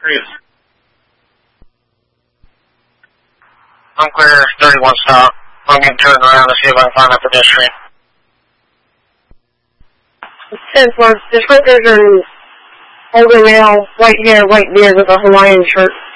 Cruise. I'm clear 31 stop. I'm going to turn around to see if I can find a pedestrian. 10-4, descriptors are an older male, white hair, white beard with a Hawaiian shirt.